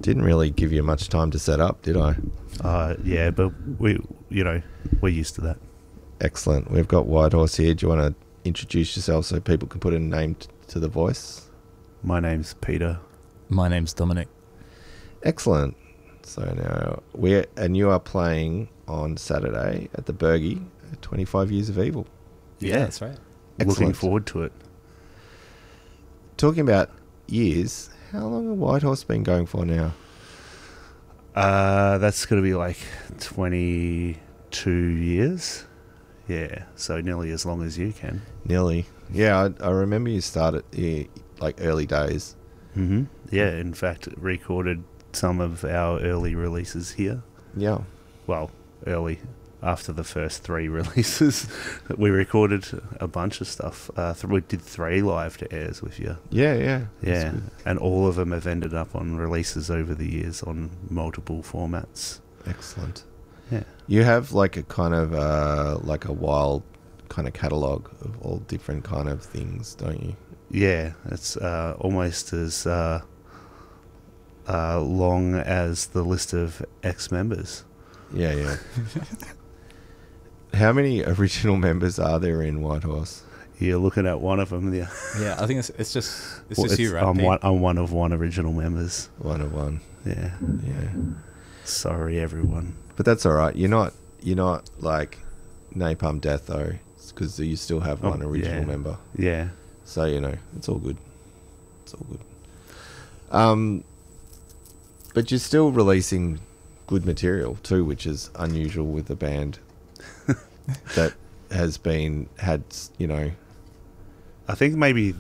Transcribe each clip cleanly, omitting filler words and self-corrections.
Didn't really give you much time to set up, did I? Yeah, but we're used to that. Excellent. We've got Whitehorse here. Do you want to introduce yourself so people can put a name to the voice? My name's Peter. My name's Dominic. Excellent. So now you are playing on Saturday at the Bergie, 25 Years of Evil. Yeah, that's right. Excellent. Looking forward to it. Talking about years, how long has Whitehorse been going for now? That's going to be like 22 years. Yeah, so nearly as long as you can. Nearly. Yeah, I remember you started like early days. Mm-hmm. Yeah, in fact, recorded some of our early releases here. Yeah. Well, early. After the first 3 releases, we recorded a bunch of stuff. We did 3 live to airs with you. Yeah. Yeah, and all of them have ended up on releases over the years on multiple formats. Excellent. Yeah. You have like a kind of like a wild kind of catalogue of all different kind of things, don't you? Yeah, it's almost as long as the list of ex-members. Yeah. How many original members are there in Whitehorse? You're looking at one of them. Yeah, Yeah, I think it's just you, right? I'm one of one original members. One of one. Yeah. Yeah. Sorry, everyone. But that's all right. You're not like Napalm Death though, because you still have one original member. Yeah. So it's all good. It's all good. But you're still releasing good material too, which is unusual with a band that has had. I think maybe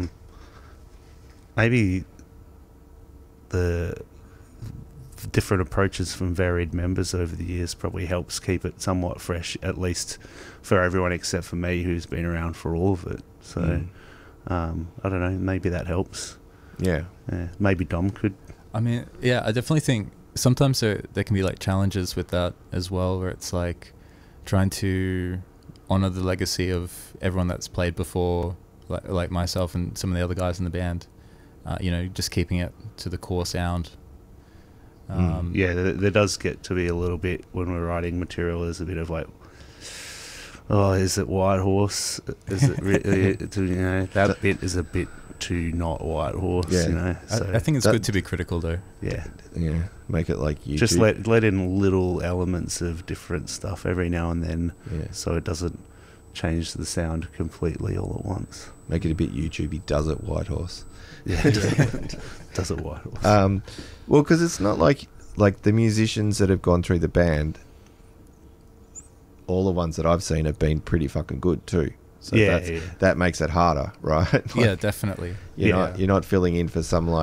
the different approaches from varied members over the years probably helps keep it somewhat fresh, at least for everyone except for me, who's been around for all of it. So I don't know, maybe that helps. Yeah. Maybe Dom could. I mean, yeah, I definitely think sometimes there can be like challenges with that as well, where it's like trying to honor the legacy of everyone that's played before, like myself and some of the other guys in the band. Just keeping it to the core sound. Yeah, there does get to be a little bit when we're writing material. There's a bit of like, oh, is it Whitehorse? Is it that bit is a bit too not Whitehorse? Yeah. So I think it's good to be critical though. Yeah. Make it like YouTube. Just let in little elements of different stuff every now and then, so it doesn't change the sound completely all at once. Make it a bit YouTubey. Does it Whitehorse? Yeah, does it Whitehorse? Well, because it's not like the musicians that have gone through the band. All the ones that I've seen have been pretty fucking good too. So that makes it harder, right? Yeah, definitely. You're not filling in for some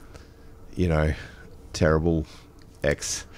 terrible ex.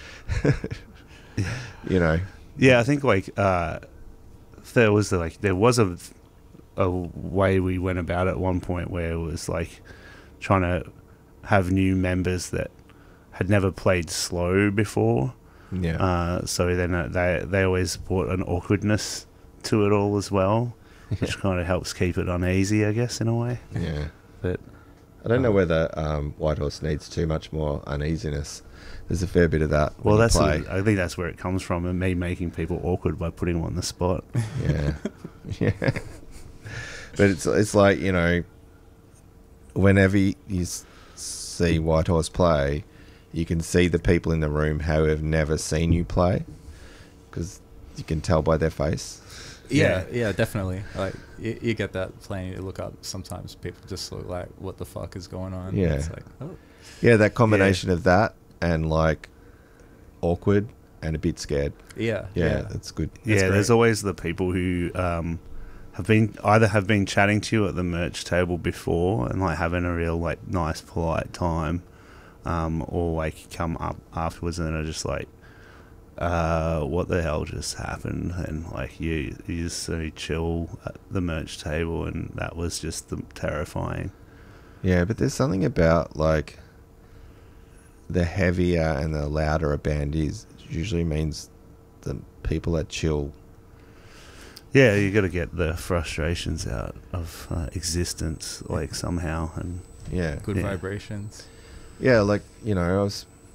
Yeah, I think there was a way we went about it at one point where it was like trying to have new members that had never played slow before. Yeah. So then they always brought an awkwardness to it all as well, which kind of helps keep it uneasy, I guess, in a way. Yeah. But I don't know whether Whitehorse needs too much more uneasiness. There's a fair bit of that. Well, I think that's where it comes from, and me making people awkward by putting them on the spot. Yeah. Yeah. But it's like, whenever you see Whitehorse play, you can see the people in the room who have never seen you play, because you can tell by their face. Yeah, definitely. Like you get that playing. You look up. Sometimes people just look like, "What the fuck is going on?" Yeah, it's like, oh, yeah, that combination of that and like awkward and a bit scared. Yeah, that's good. Yeah, That's there's always the people who have been chatting to you at the merch table before and like having a real like nice polite time, or like come up afterwards and are just like, what the hell just happened? And like you just so chill at the merch table, and that was just terrifying. Yeah, but there's something about like the heavier and the louder a band is, it usually means the people are chill. Yeah, you got to get the frustrations out of existence, like somehow, and good vibrations. Yeah, like I was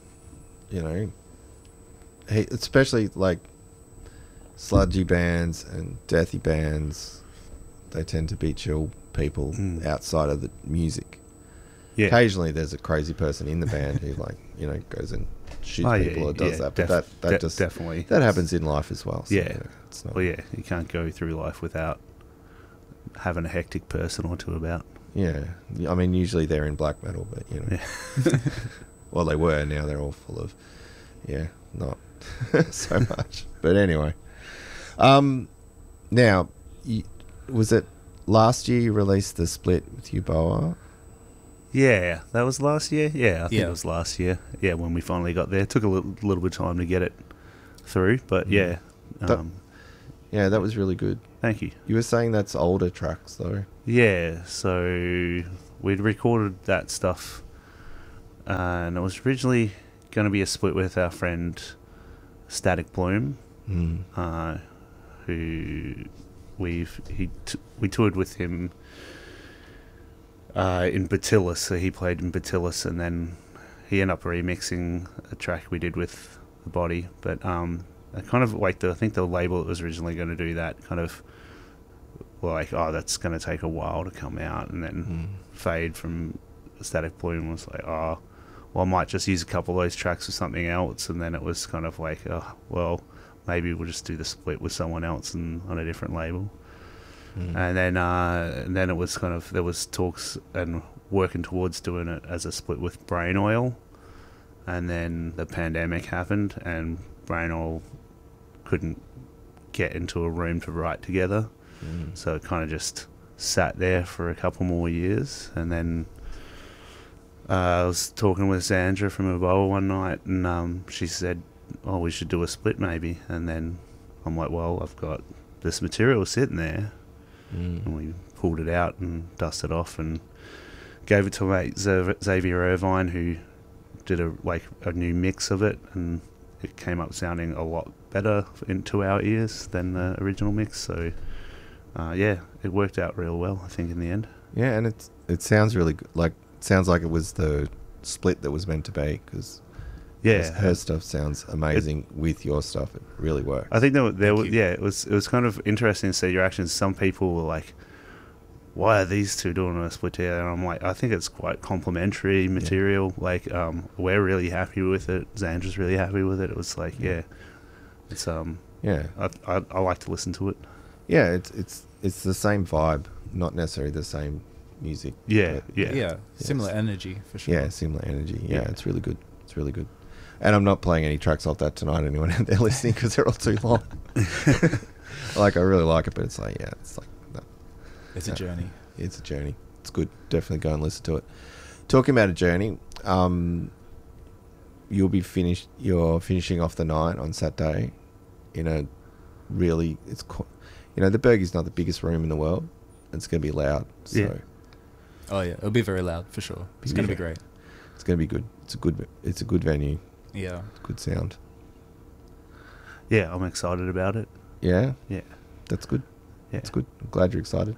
you know, especially like sludgy bands and deathy bands, they tend to be chill people outside of the music. Yeah. Occasionally there's a crazy person in the band who like, you know, goes and shoots people or does that. But that just definitely that happens in life as well. So, Yeah. you know, it's not, Well, yeah, you can't go through life without having a hectic person or two about. yeah. I mean, usually they're in black metal, but you know, well, they were. Now they're all full of, not so much. But anyway, now, was it last year you released the split with Euboa? Yeah, that was last year. Yeah, I think Yeah. it was last year. Yeah, when we finally got there, it took a little bit of time to get it through, but yeah. Yeah, that was really good. Thank you. You were saying that's older tracks though. Yeah, so we'd recorded that stuff, and it was originally going to be a split with our friend Static Bloom, who we toured with him in Batilis. So he played in Batilis, and then he ended up remixing a track we did with The Body. But I kind of like I think the label that was originally going to do that kind of like, oh, that's going to take a while to come out, and then Fade from Static Bloom was like, oh, well, I might just use a couple of those tracks for something else, and then it was kind of like, oh, well, maybe we'll just do the split with someone else and on a different label. And then it was kind of, there was talks and working towards doing it as a split with Brain Oil, and then the pandemic happened and Brain Oil couldn't get into a room to write together, so it kind of just sat there for a couple more years. And then I was talking with Sandra from Ebola one night, and she said, oh, we should do a split maybe. And then I'm like, well, I've got this material sitting there. And we pulled it out and dusted off and gave it to mate Xavier Irvine, who did a new mix of it, and it came up sounding a lot better into our ears than the original mix. So yeah, it worked out real well, I think, in the end. Yeah, and it sounds really good. Like, sounds like it was the split that was meant to be, because her stuff sounds amazing with your stuff. It really works. I think it was kind of interesting to see your reactions. Some people were like, why are these two doing a split together? And I'm like, I think it's quite complementary material. Yeah. Like, we're really happy with it. Zandra's really happy with it. It was like, it's I like to listen to it. Yeah, it's the same vibe, not necessarily the same music. Yeah. Similar energy for sure. Yeah, similar energy. Yeah, it's really good. It's really good. And I'm not playing any tracks off that tonight. Anyone out there listening, because they're all too long. Like, I really like it, but it's like, no. It's a journey. It's a journey. It's good. Definitely go and listen to it. Talking about a journey, you're finishing off the night on Saturday in a really, the Bergie's not the biggest room in the world. It's going to be loud. So. Yeah. Oh yeah, it'll be very loud for sure. It's going to be great. It's going to be good. It's a good venue. Yeah. Good sound. Yeah, I'm excited about it. Yeah? Yeah. That's good. Yeah. That's good. I'm glad you're excited.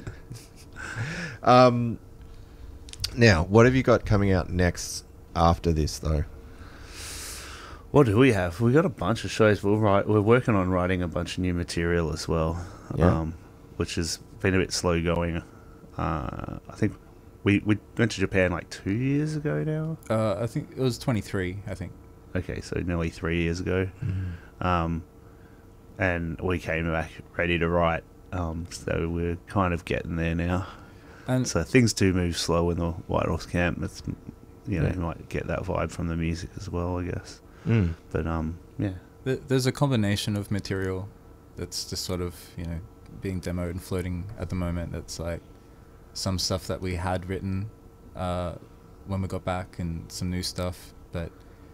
Now, what have you got coming out next after this, though? What do we have? We got a bunch of shows. We're working on writing a bunch of new material as well, which has been a bit slow going. I think we went to Japan like 2 years ago now. I think it was 23. I think. Okay, so nearly 3 years ago, and we came back ready to write. So we're kind of getting there now. And so things do move slow in the White Horse camp. It's you might get that vibe from the music as well, I guess. But there's a combination of material that's just sort of being demoed and floating at the moment. That's like some stuff that we had written when we got back, and some new stuff. But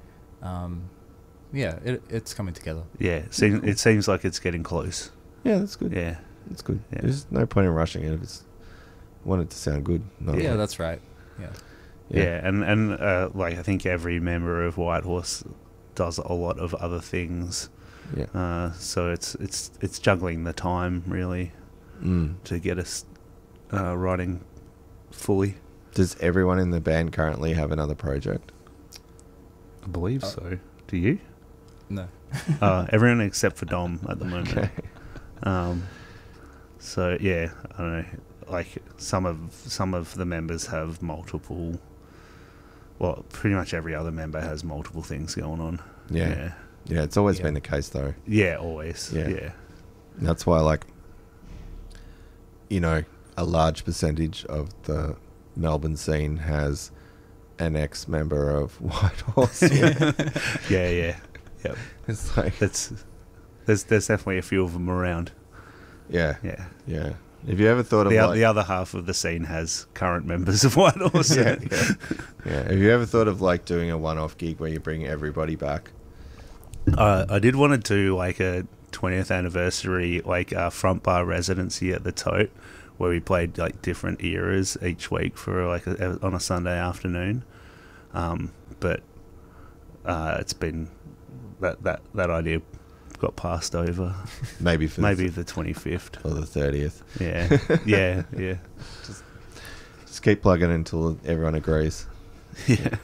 it's coming together. Yeah, it seems like it's getting close. Yeah, that's good. Yeah, it's good. Yeah. There's no point in rushing it if it's want it to sound good. That's right. Yeah, and like I think every member of White Horse does a lot of other things. Yeah. So it's juggling the time really to get us writing fully. Does everyone in the band currently have another project? I believe so. Do you? No. Everyone except for Dom at the moment. Okay. So yeah, I don't know. Like some of the members have multiple. Well, pretty much every other member has multiple things going on. Yeah. Yeah, it's always Yeah. been the case though. Yeah, always. Yeah. Yeah. And that's why, like, you know, a large percentage of the Melbourne scene has an ex-member of White Horse. Yeah. Yeah. Yep. It's like, There's definitely a few of them around. yeah, Yeah. yeah. Have you ever thought of The other half of the scene has current members of White Horse. yeah, yeah. Have you ever thought of like doing a one-off gig where you bring everybody back? I did want to do like a 20th anniversary front bar residency at the Tote, where we played like different eras each week for like on a Sunday afternoon. But it's been that idea got passed over. Maybe for Maybe the 25th. or the 30th. Yeah. Just keep plugging until everyone agrees. Yeah.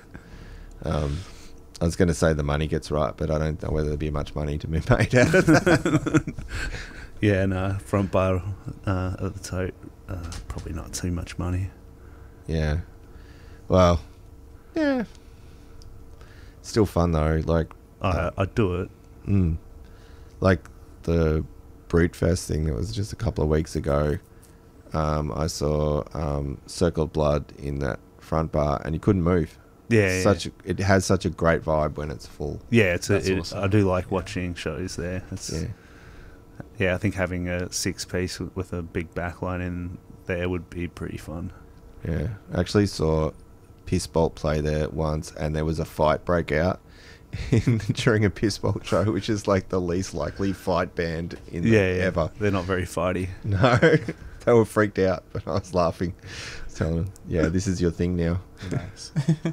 I was going to say the money gets right, but I don't know whether there'll be much money to be made out of that. Yeah, no, front bar at the Tote, probably not too much money. Yeah. Well, yeah. Still fun though. Like, I'd do it. like the Brute Fest thing that was just a couple of weeks ago. I saw Circle of Blood in that front bar, and you couldn't move. Yeah, It has such a great vibe when it's full. yeah. That's awesome. I do like watching shows there. Yeah. Yeah, I think having a 6-piece with a big backline in there would be pretty fun. Yeah. I actually saw Piss Bolt play there once, and there was a fight break out during a Piss Bolt show, which is like the least likely fight band in ever. They're not very fighty. No, they were freaked out, but I was laughing. I was telling them, yeah, this is your thing now. Nice.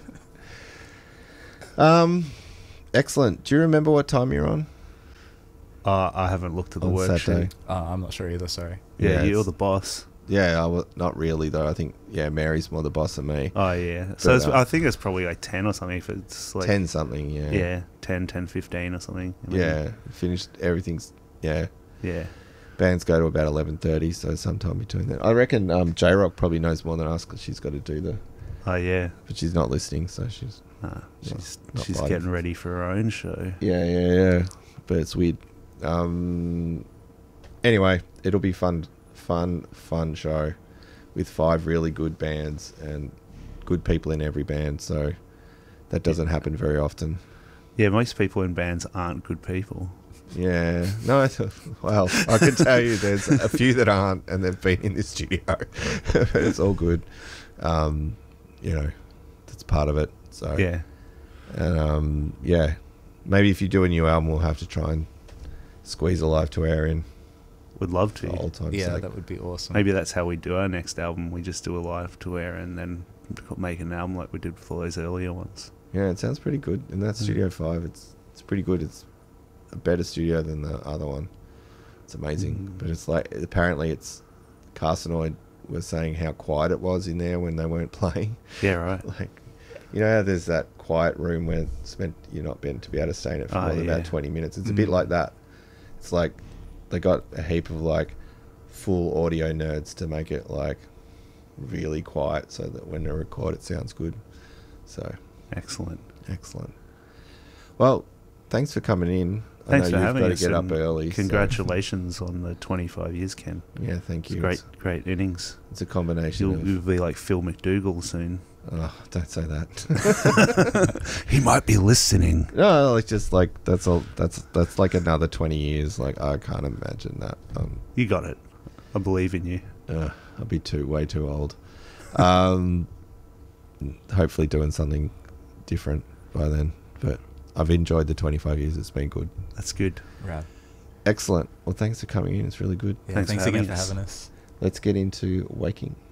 Excellent. Do you remember what time you're on? I haven't looked at the On worksheet. Saturday? I'm not sure either. Sorry. Yeah, Yeah, you're it's- the boss. Yeah, not really though. I think Mary's more the boss than me. Oh, yeah. So But, I think it's probably like 10 or something if it's like... 10 something, yeah. Yeah, 10, 15 or something. Yeah, finished everything's, yeah. Yeah. Bands go to about 11:30, so sometime between that. I reckon J-Rock probably knows more than us because she's got to do the... Oh, yeah. But she's not listening, so she's... She's not she's biting. getting ready for her own show. Yeah. But it's weird. Anyway, it'll be fun show with 5 really good bands and good people in every band, so that doesn't happen very often. Yeah, most people in bands aren't good people. Yeah. No, well, I can tell you there's a few that aren't, and they've been in this studio. But it's all good. That's part of it. So Yeah. And maybe if you do a new album, we'll have to try and squeeze a live tour in. Would love For to. old time's Yeah, sake. that would be awesome. Maybe that's how we do our next album. We just do a live tour and then make an album like we did with all those earlier ones. Yeah, it sounds pretty good. And that Studio 5, it's pretty good. It's a better studio than the other one. It's amazing. But it's like, apparently it's Carcinoid was saying how quiet it was in there when they weren't playing. Yeah, right. Like, you know how there's that quiet room where it's meant you're not meant to be able to stay in it for more than about 20 minutes. It's a bit like that. It's like they got a heap of like full audio nerds to make it like really quiet so that when they record it sounds good. So Excellent. excellent. Well, thanks for coming in. Thanks I for know having you've us. got to get up and early. so- Congratulations on the 25 years, Ken. Yeah, thank It's you. great innings. It's a combination You'll of... be like Phil McDougall soon. Oh, don't say that. He might be listening. No, like just like that's all. That's like another 20 years. Like I can't imagine that. You got it. I believe in you. I'll be way too old. Hopefully doing something different by then. But I've enjoyed the 25 years. It's been good. That's good. Rad. Excellent. Well, thanks for coming in. It's really good. Yeah, Thanks thanks for again having for us. having us. Let's get into waking.